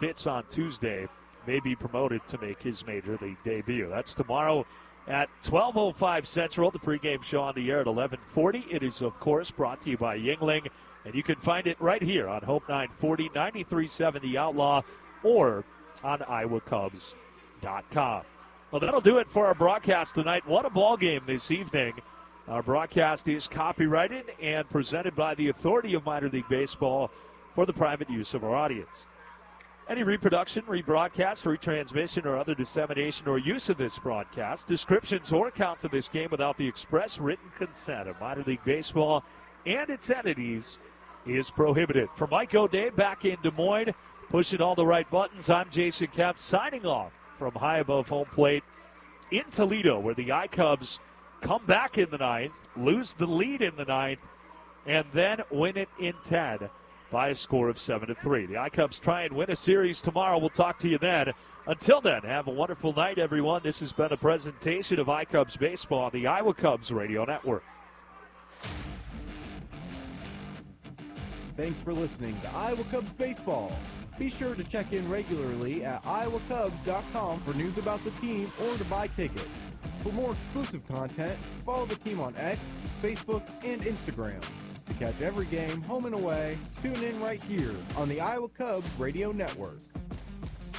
Fitz on Tuesday may be promoted to make his Major League debut. That's tomorrow at 12:05 Central. The pregame show on the air at 11:40. It is, of course, brought to you by Yuengling, and you can find it right here on Hope 940, 93.7 The Outlaw, or on iowacubs.com. Well, that'll do it for our broadcast tonight. What a ball game this evening. Our broadcast is copyrighted and presented by the Authority of Minor League Baseball for the private use of our audience. Any reproduction, rebroadcast, retransmission, or other dissemination or use of this broadcast, descriptions or accounts of this game without the express written consent of Minor League Baseball and its entities is prohibited. For Mike O'Day back in Des Moines, pushing all the right buttons, I'm Jason Kemp signing off from high above home plate in Toledo, where the iCubs come back in the ninth, lose the lead in the ninth, and then win it in 10 by a score of 7-3. The iCubs try and win a series tomorrow. We'll talk to you then. Until then, have a wonderful night, everyone. This has been a presentation of iCubs Baseball on the Iowa Cubs Radio Network. Thanks for listening to Iowa Cubs Baseball. Be sure to check in regularly at iowacubs.com for news about the team or to buy tickets. For more exclusive content, follow the team on X, Facebook, and Instagram. To catch every game, home and away, tune in right here on the Iowa Cubs Radio Network.